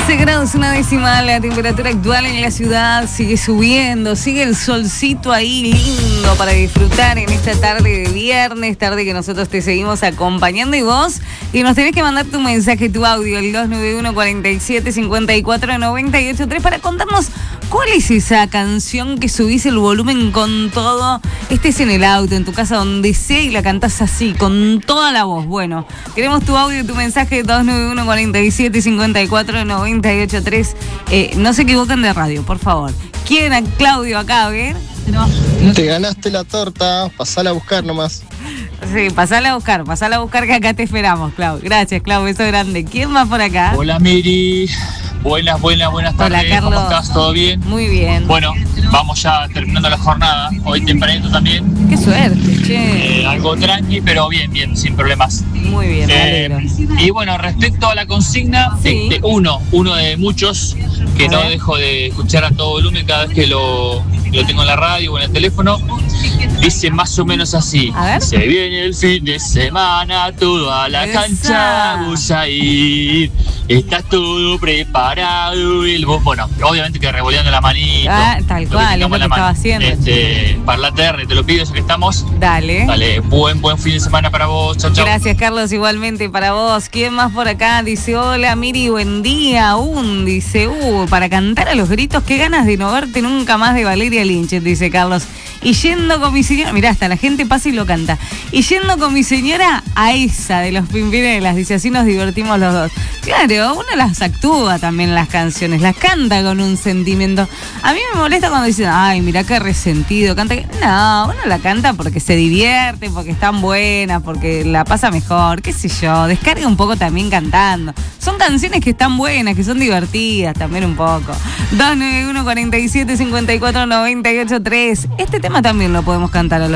11 grados, una décima la temperatura actual en la ciudad. Sigue subiendo, sigue el solcito ahí lindo para disfrutar en esta tarde de viernes, tarde que nosotros te seguimos acompañando. Y vos, y nos tenés que mandar tu mensaje, tu audio, el 291 47 54 98 3 para contarnos cuál es esa canción que subís el volumen con todo. Estés en el auto, en tu casa, donde sea, y la cantás así, con toda la voz. Bueno, queremos tu audio, tu mensaje, 291 47 54 98 3. No se equivoquen de radio, por favor. ¿Quieren a Claudio acá, a ver? No. Te ganaste la torta, pasala a buscar nomás. Sí, pasala a buscar que acá te esperamos, Clau. Gracias, Clau, beso grande. ¿Quién más por acá? Hola, Miri. Buenas tardes. Hola, Carlos. ¿Cómo estás? ¿Todo bien? Muy bien. Bueno, vamos ya terminando la jornada. Hoy tempranito también. Qué suerte, che. Algo tranqui, pero bien, sin problemas. Muy bien, me alegro. Y bueno, respecto a la consigna, Sí. uno de muchos que no dejo de escuchar a todo volumen cada vez que lo tengo en la radio o en el teléfono, dice más o menos así: A ver. se viene el fin de semana, todo a la Esa. cancha vamos a ir, está todo preparado. Bueno, obviamente que revoleando la manito. Tal lo que cual, es tengamos lo en que la estaba mano. haciendo. Parlate R, te lo pido, ya que estamos. Dale. Dale, buen fin de semana para vos. Chau. Gracias, Carlos, igualmente para vos. ¿Quién más por acá? Dice, hola, Miri, buen día. Dice, para cantar a los gritos, qué ganas de no verte nunca más, de Valeria Lynch, dice Carlos. Y yendo con mi señora, mirá, hasta la gente pasa y lo canta. Y yendo con mi señora a esa de los Pimpinelas, dice, así nos divertimos los dos. Claro, uno las actúa también las canciones, las canta con un sentimiento. A mí me molesta cuando dicen, ay, mirá qué resentido, canta. No, uno la canta porque se divierte, porque están buenas, porque la pasa mejor, qué sé yo, descarga un poco también cantando. Son canciones que están buenas, que son divertidas también un poco. 291 47 54 98 3. Este tema también lo podemos cantar a los